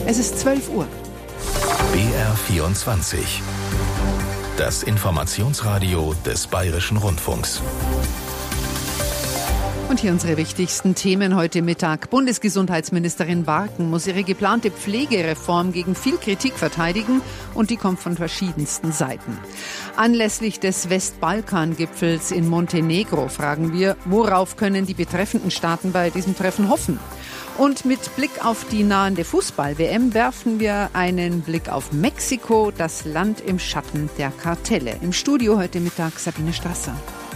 Es ist 12 Uhr. BR24. Das Informationsradio des Bayerischen Rundfunks. Und hier unsere wichtigsten Themen heute Mittag. Bundesgesundheitsministerin Warken muss ihre geplante Pflegereform gegen viel Kritik verteidigen und die kommt von verschiedensten Seiten. Anlässlich des Westbalkan-Gipfels in Montenegro fragen wir, worauf können die betreffenden Staaten bei diesem Treffen hoffen? Und mit Blick auf die nahende Fußball-WM werfen wir einen Blick auf Mexiko, das Land im Schatten der Kartelle. Im Studio heute Mittag Sabine Strasser.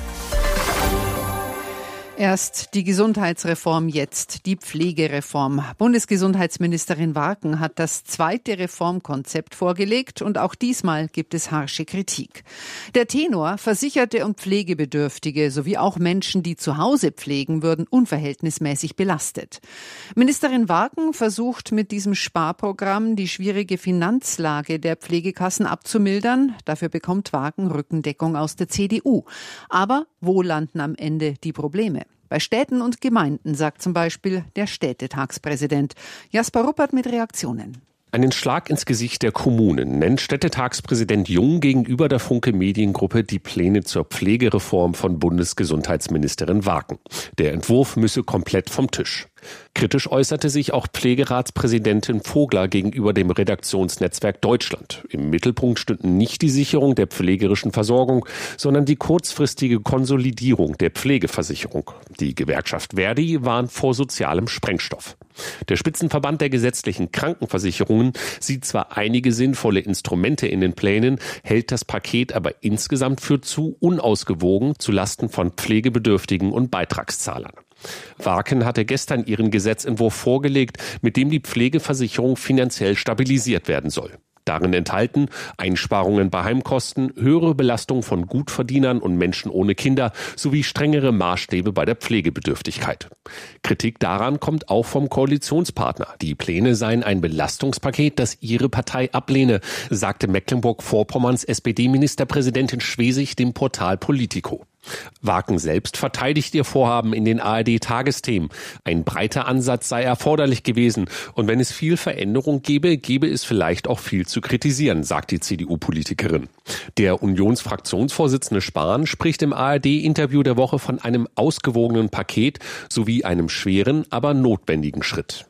Erst die Gesundheitsreform, jetzt die Pflegereform. Bundesgesundheitsministerin Warken hat das zweite Reformkonzept vorgelegt und auch diesmal gibt es harsche Kritik. Der Tenor: Versicherte und Pflegebedürftige sowie auch Menschen, die zu Hause pflegen, würden unverhältnismäßig belastet. Ministerin Warken versucht mit diesem Sparprogramm die schwierige Finanzlage der Pflegekassen abzumildern. Dafür bekommt Warken Rückendeckung aus der CDU. Aber wo landen am Ende die Probleme? Bei Städten und Gemeinden, sagt zum Beispiel der Städtetagspräsident. Jasper Ruppert mit Reaktionen. Einen Schlag ins Gesicht der Kommunen nennt Städtetagspräsident Jung gegenüber der Funke Mediengruppe die Pläne zur Pflegereform von Bundesgesundheitsministerin Warken. Der Entwurf müsse komplett vom Tisch. Kritisch äußerte sich auch Pflegeratspräsidentin Vogler gegenüber dem Redaktionsnetzwerk Deutschland. Im Mittelpunkt stünden nicht die Sicherung der pflegerischen Versorgung, sondern die kurzfristige Konsolidierung der Pflegeversicherung. Die Gewerkschaft Verdi warnt vor sozialem Sprengstoff. Der Spitzenverband der gesetzlichen Krankenversicherungen sieht zwar einige sinnvolle Instrumente in den Plänen, hält das Paket aber insgesamt für zu unausgewogen zulasten von Pflegebedürftigen und Beitragszahlern. Warken hatte gestern ihren Gesetzentwurf vorgelegt, mit dem die Pflegeversicherung finanziell stabilisiert werden soll. Darin enthalten Einsparungen bei Heimkosten, höhere Belastung von Gutverdienern und Menschen ohne Kinder sowie strengere Maßstäbe bei der Pflegebedürftigkeit. Kritik daran kommt auch vom Koalitionspartner. Die Pläne seien ein Belastungspaket, das ihre Partei ablehne, sagte Mecklenburg-Vorpommerns SPD-Ministerpräsidentin Schwesig dem Portal Politico. Warken selbst verteidigt ihr Vorhaben in den ARD-Tagesthemen. Ein breiter Ansatz sei erforderlich gewesen. Und wenn es viel Veränderung gäbe es vielleicht auch viel zu kritisieren, sagt die CDU-Politikerin. Der Unionsfraktionsvorsitzende Spahn spricht im ARD-Interview der Woche von einem ausgewogenen Paket sowie einem schweren, aber notwendigen Schritt.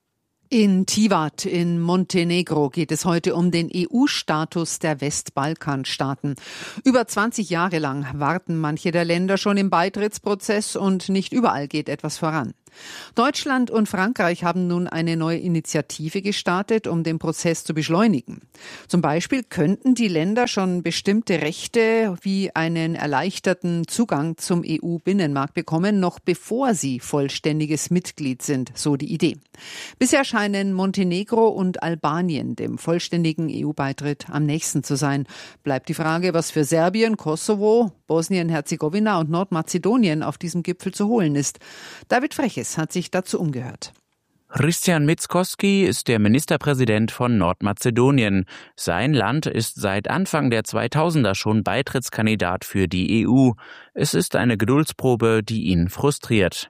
In Tivat in Montenegro geht es heute um den EU-Status der Westbalkanstaaten. Über 20 Jahre lang warten manche der Länder schon im Beitrittsprozess und nicht überall geht etwas voran. Deutschland und Frankreich haben nun eine neue Initiative gestartet, um den Prozess zu beschleunigen. Zum Beispiel könnten die Länder schon bestimmte Rechte wie einen erleichterten Zugang zum EU-Binnenmarkt bekommen, noch bevor sie vollständiges Mitglied sind, so die Idee. Bisher scheinen Montenegro und Albanien dem vollständigen EU-Beitritt am nächsten zu sein. Bleibt die Frage, was für Serbien, Kosovo, Bosnien-Herzegowina und Nordmazedonien auf diesem Gipfel zu holen ist. David Freches hat sich dazu umgehört. Hristijan Mickoski ist der Ministerpräsident von Nordmazedonien. Sein Land ist seit Anfang der 2000er schon Beitrittskandidat für die EU. Es ist eine Geduldsprobe, die ihn frustriert.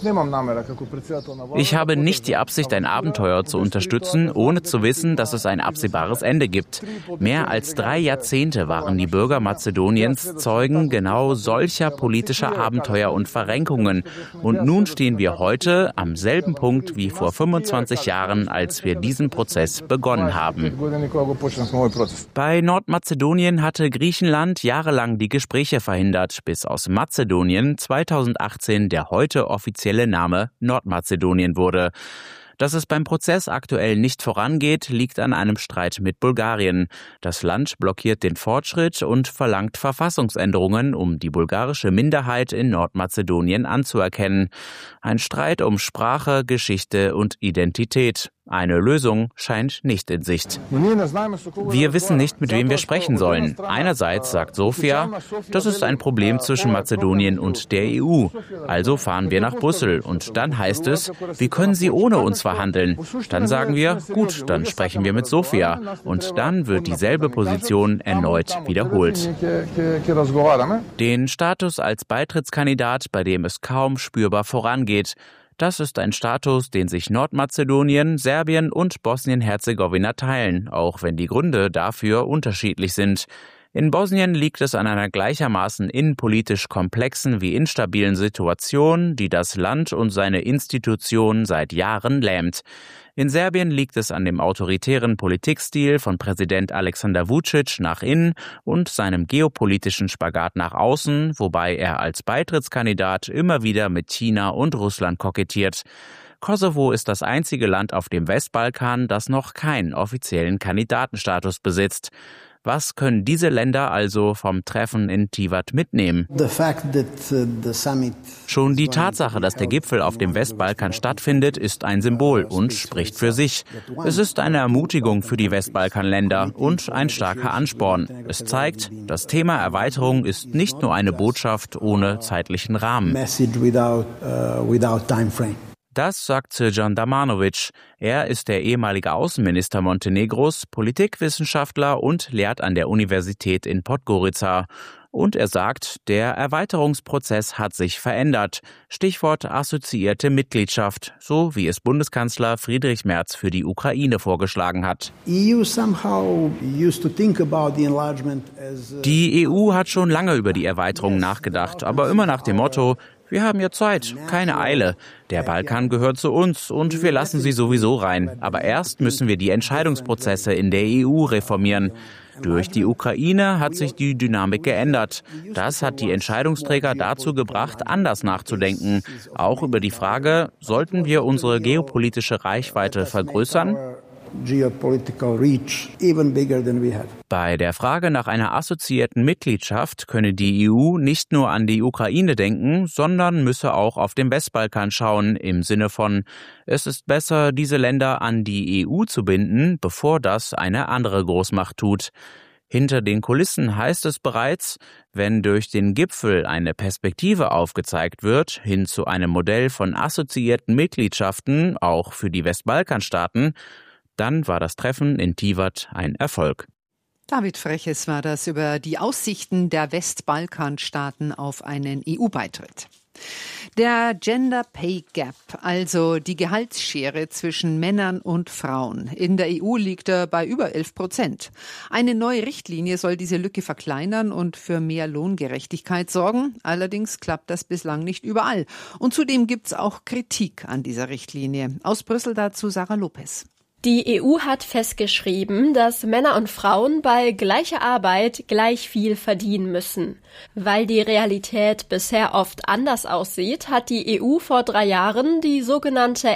Ich habe nicht die Absicht, ein Abenteuer zu unterstützen, ohne zu wissen, dass es ein absehbares Ende gibt. Mehr als 3 Jahrzehnte waren die Bürger Mazedoniens Zeugen genau solcher politischer Abenteuer und Verrenkungen. Und nun stehen wir heute am selben Punkt wie vor 25 Jahren, als wir diesen Prozess begonnen haben. Bei Nordmazedonien hatte Griechenland jahrelang die Gespräche verhindert, bis aus Mazedonien 2018 der heute offizielle Name Nordmazedonien wurde. Dass es beim Prozess aktuell nicht vorangeht, liegt an einem Streit mit Bulgarien. Das Land blockiert den Fortschritt und verlangt Verfassungsänderungen, um die bulgarische Minderheit in Nordmazedonien anzuerkennen. Ein Streit um Sprache, Geschichte und Identität. Eine Lösung scheint nicht in Sicht. Wir wissen nicht, mit wem wir sprechen sollen. Einerseits sagt Sofia, das ist ein Problem zwischen Mazedonien und der EU. Also fahren wir nach Brüssel. Und dann heißt es, wie können Sie ohne uns verhandeln? Dann sagen wir, gut, dann sprechen wir mit Sofia. Und dann wird dieselbe Position erneut wiederholt. Den Status als Beitrittskandidat, bei dem es kaum spürbar vorangeht. Das ist ein Status, den sich Nordmazedonien, Serbien und Bosnien-Herzegowina teilen, auch wenn die Gründe dafür unterschiedlich sind. In Bosnien liegt es an einer gleichermaßen innenpolitisch komplexen wie instabilen Situation, die das Land und seine Institutionen seit Jahren lähmt. In Serbien liegt es an dem autoritären Politikstil von Präsident Aleksandar Vučić nach innen und seinem geopolitischen Spagat nach außen, wobei er als Beitrittskandidat immer wieder mit China und Russland kokettiert. Kosovo ist das einzige Land auf dem Westbalkan, das noch keinen offiziellen Kandidatenstatus besitzt. Was können diese Länder also vom Treffen in Tivat mitnehmen? Schon die Tatsache, dass der Gipfel auf dem Westbalkan stattfindet, ist ein Symbol und spricht für sich. Es ist eine Ermutigung für die Westbalkanländer und ein starker Ansporn. Es zeigt, das Thema Erweiterung ist nicht nur eine Botschaft ohne zeitlichen Rahmen. Das sagt Srđan Damjanović. Er ist der ehemalige Außenminister Montenegros, Politikwissenschaftler und lehrt an der Universität in Podgorica. Und er sagt, der Erweiterungsprozess hat sich verändert. Stichwort assoziierte Mitgliedschaft, so wie es Bundeskanzler Friedrich Merz für die Ukraine vorgeschlagen hat. Die EU hat schon lange über die Erweiterung nachgedacht, aber immer nach dem Motto: Wir haben ja Zeit, keine Eile. Der Balkan gehört zu uns und wir lassen sie sowieso rein. Aber erst müssen wir die Entscheidungsprozesse in der EU reformieren. Durch die Ukraine hat sich die Dynamik geändert. Das hat die Entscheidungsträger dazu gebracht, anders nachzudenken. Auch über die Frage, sollten wir unsere geopolitische Reichweite vergrößern? Bei der Frage nach einer assoziierten Mitgliedschaft könne die EU nicht nur an die Ukraine denken, sondern müsse auch auf den Westbalkan schauen, im Sinne von: Es ist besser, diese Länder an die EU zu binden, bevor das eine andere Großmacht tut. Hinter den Kulissen heißt es bereits, wenn durch den Gipfel eine Perspektive aufgezeigt wird, hin zu einem Modell von assoziierten Mitgliedschaften, auch für die Westbalkanstaaten, dann war das Treffen in Tivat ein Erfolg. David Freches war das über die Aussichten der Westbalkanstaaten auf einen EU-Beitritt. Der Gender Pay Gap, also die Gehaltsschere zwischen Männern und Frauen. In der EU liegt er bei über 11%. Eine neue Richtlinie soll diese Lücke verkleinern und für mehr Lohngerechtigkeit sorgen. Allerdings klappt das bislang nicht überall. Und zudem gibt es auch Kritik an dieser Richtlinie. Aus Brüssel dazu Sarah Lopez. Die EU hat festgeschrieben, dass Männer und Frauen bei gleicher Arbeit gleich viel verdienen müssen. Weil die Realität bisher oft anders aussieht, hat die EU vor 3 Jahren die sogenannte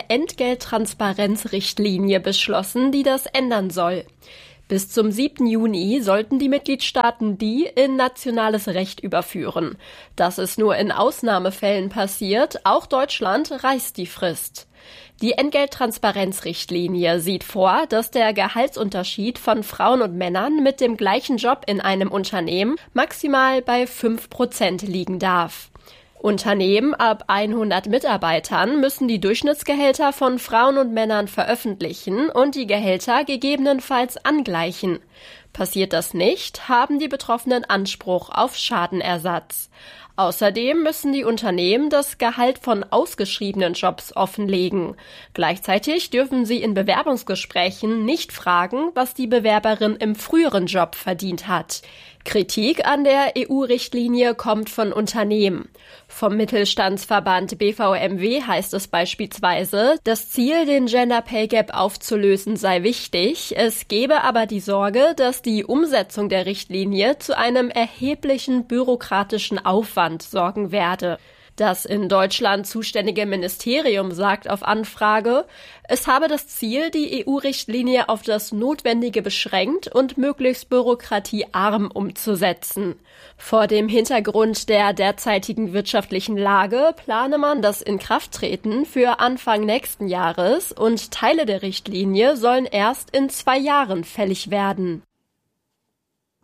Entgelttransparenzrichtlinie beschlossen, die das ändern soll. Bis zum 7. Juni sollten die Mitgliedstaaten die in nationales Recht überführen. Dass es nur in Ausnahmefällen passiert, auch Deutschland reißt die Frist. Die Entgelttransparenzrichtlinie sieht vor, dass der Gehaltsunterschied von Frauen und Männern mit dem gleichen Job in einem Unternehmen maximal bei 5% liegen darf. Unternehmen ab 100 Mitarbeitern müssen die Durchschnittsgehälter von Frauen und Männern veröffentlichen und die Gehälter gegebenenfalls angleichen. Passiert das nicht, haben die Betroffenen Anspruch auf Schadenersatz. Außerdem müssen die Unternehmen das Gehalt von ausgeschriebenen Jobs offenlegen. Gleichzeitig dürfen sie in Bewerbungsgesprächen nicht fragen, was die Bewerberin im früheren Job verdient hat. Kritik an der EU-Richtlinie kommt von Unternehmen. Vom Mittelstandsverband BVMW heißt es beispielsweise, das Ziel, den Gender Pay Gap aufzulösen, sei wichtig. Es gebe aber die Sorge, dass die Umsetzung der Richtlinie zu einem erheblichen bürokratischen Aufwand sorgen werde. Das in Deutschland zuständige Ministerium sagt auf Anfrage, es habe das Ziel, die EU-Richtlinie auf das Notwendige beschränkt und möglichst bürokratiearm umzusetzen. Vor dem Hintergrund der derzeitigen wirtschaftlichen Lage plane man das Inkrafttreten für Anfang nächsten Jahres und Teile der Richtlinie sollen erst in 2 Jahren fällig werden.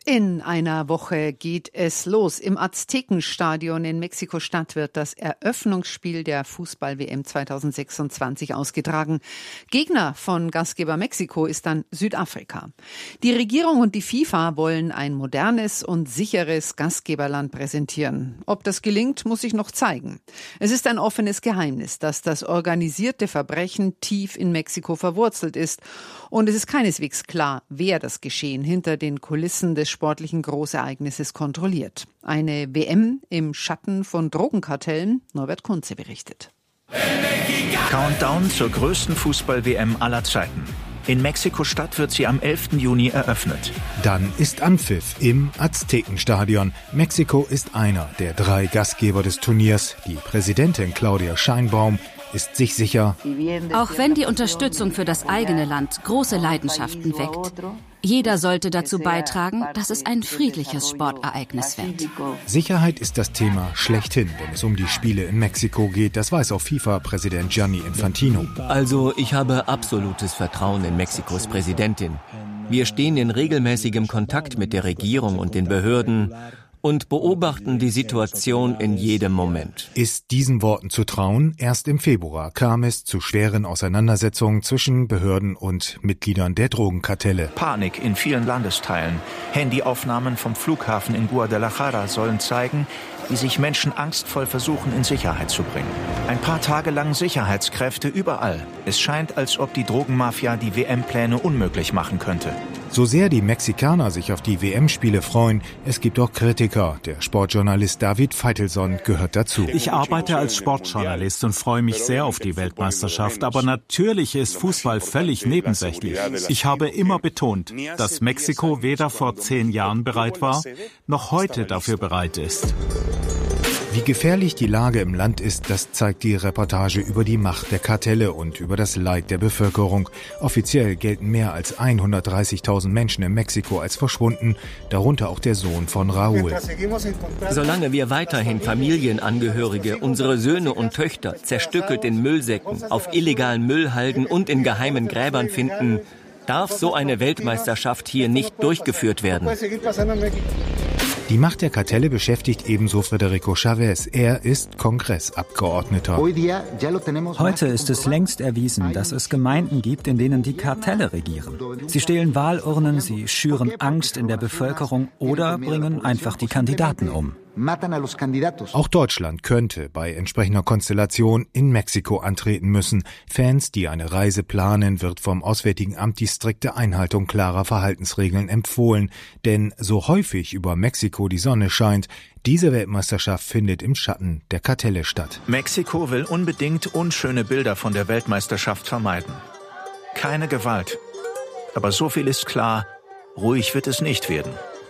In einer Woche geht es los. Im Aztekenstadion in Mexiko-Stadt wird das Eröffnungsspiel der Fußball-WM 2026 ausgetragen. Gegner von Gastgeber Mexiko ist dann Südafrika. Die Regierung und die FIFA wollen ein modernes und sicheres Gastgeberland präsentieren. Ob das gelingt, muss sich noch zeigen. Es ist ein offenes Geheimnis, dass das organisierte Verbrechen tief in Mexiko verwurzelt ist. Und es ist keineswegs klar, wer das Geschehen hinter den Kulissen des sportlichen Großereignisses kontrolliert. Eine WM im Schatten von Drogenkartellen? Norbert Kunze berichtet. Countdown zur größten Fußball-WM aller Zeiten. In Mexiko-Stadt wird sie am 11. Juni eröffnet. Dann ist Anpfiff im Aztekenstadion. Mexiko ist einer der 3 Gastgeber des Turniers. Die Präsidentin Claudia Sheinbaum ist sich sicher, auch wenn die Unterstützung für das eigene Land große Leidenschaften weckt, jeder sollte dazu beitragen, dass es ein friedliches Sportereignis wird. Sicherheit ist das Thema schlechthin, wenn es um die Spiele in Mexiko geht. Das weiß auch FIFA-Präsident Gianni Infantino. Also ich habe absolutes Vertrauen in Mexikos Präsidentin. Wir stehen in regelmäßigem Kontakt mit der Regierung und den Behörden und beobachten die Situation in jedem Moment. Ist diesen Worten zu trauen? Erst im Februar kam es zu schweren Auseinandersetzungen zwischen Behörden und Mitgliedern der Drogenkartelle. Panik in vielen Landesteilen. Handyaufnahmen vom Flughafen in Guadalajara sollen zeigen, wie sich Menschen angstvoll versuchen, in Sicherheit zu bringen. Ein paar Tage lang Sicherheitskräfte überall. Es scheint, als ob die Drogenmafia die WM-Pläne unmöglich machen könnte. So sehr die Mexikaner sich auf die WM-Spiele freuen, es gibt auch Kritiker. Der Sportjournalist David Feitelson gehört dazu. Ich arbeite als Sportjournalist und freue mich sehr auf die Weltmeisterschaft. Aber natürlich ist Fußball völlig nebensächlich. Ich habe immer betont, dass Mexiko weder vor 10 Jahren bereit war, noch heute dafür bereit ist. Wie gefährlich die Lage im Land ist, das zeigt die Reportage über die Macht der Kartelle und über das Leid der Bevölkerung. Offiziell gelten mehr als 130.000 Menschen in Mexiko als verschwunden, darunter auch der Sohn von Raúl. Solange wir weiterhin Familienangehörige, unsere Söhne und Töchter zerstückelt in Müllsäcken, auf illegalen Müllhalden und in geheimen Gräbern finden, darf so eine Weltmeisterschaft hier nicht durchgeführt werden. Die Macht der Kartelle beschäftigt ebenso Federico Chavez. Er ist Kongressabgeordneter. Heute ist es längst erwiesen, dass es Gemeinden gibt, in denen die Kartelle regieren. Sie stehlen Wahlurnen, sie schüren Angst in der Bevölkerung oder bringen einfach die Kandidaten um. Auch Deutschland könnte bei entsprechender Konstellation in Mexiko antreten müssen. Fans, die eine Reise planen, wird vom Auswärtigen Amt die strikte Einhaltung klarer Verhaltensregeln empfohlen. Denn so häufig über Mexiko die Sonne scheint, diese Weltmeisterschaft findet im Schatten der Kartelle statt. Mexiko will unbedingt unschöne Bilder von der Weltmeisterschaft vermeiden. Keine Gewalt. Aber so viel ist klar, ruhig wird es nicht werden.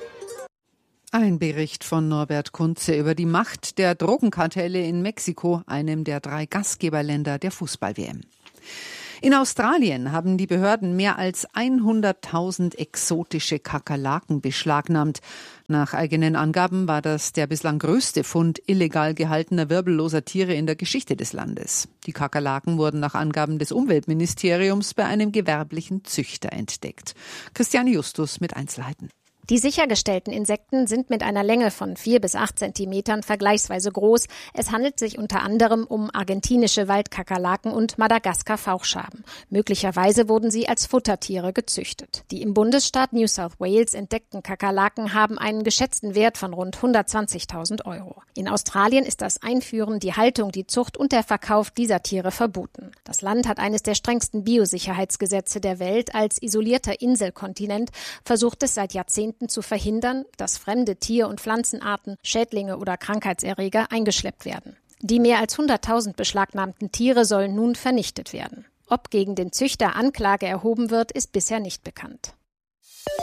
Ein Bericht von Norbert Kunze über die Macht der Drogenkartelle in Mexiko, einem der 3 Gastgeberländer der Fußball-WM. In Australien haben die Behörden mehr als 100.000 exotische Kakerlaken beschlagnahmt. Nach eigenen Angaben war das der bislang größte Fund illegal gehaltener wirbelloser Tiere in der Geschichte des Landes. Die Kakerlaken wurden nach Angaben des Umweltministeriums bei einem gewerblichen Züchter entdeckt. Christiane Justus mit Einzelheiten. Die sichergestellten Insekten sind mit einer Länge von 4 bis 8 Zentimetern vergleichsweise groß. Es handelt sich unter anderem um argentinische Waldkakerlaken und Madagaskar-Fauchschaben. Möglicherweise wurden sie als Futtertiere gezüchtet. Die im Bundesstaat New South Wales entdeckten Kakerlaken haben einen geschätzten Wert von rund 120.000 €. In Australien ist das Einführen, die Haltung, die Zucht und der Verkauf dieser Tiere verboten. Das Land hat eines der strengsten Biosicherheitsgesetze der Welt. Als isolierter Inselkontinent versucht es seit Jahrzehnten zu verhindern, dass fremde Tier- und Pflanzenarten, Schädlinge oder Krankheitserreger eingeschleppt werden. Die mehr als 100.000 beschlagnahmten Tiere sollen nun vernichtet werden. Ob gegen den Züchter Anklage erhoben wird, ist bisher nicht bekannt.